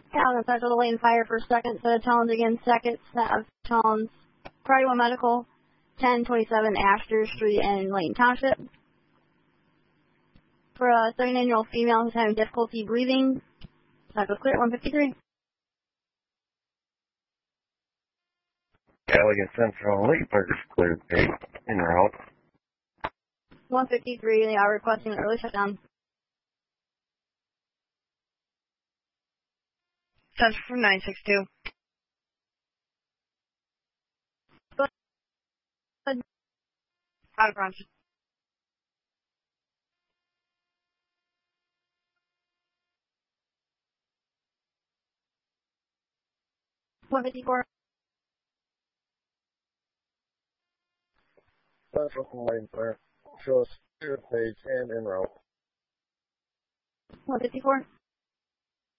Town Central Lane Fire for second set of tones again, second set of tones. Priority 1 Medical, 1027 Astor Street in Layton Township. For a 39-year-old female who's having difficulty breathing, cycle clear at 153. Elegant Central Leapers cleared 8 en route. 153, they are requesting an early shutdown. Central from 962. Out of Bronx. $154. Central from Lane Clear. Shows cleared page and en route. 154.